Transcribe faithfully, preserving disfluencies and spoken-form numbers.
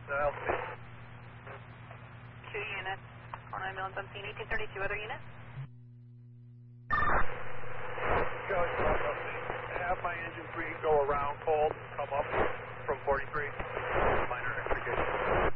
uh, altitude. Two units. four nine ambulance on scene. eighteen thirty-two, other unit?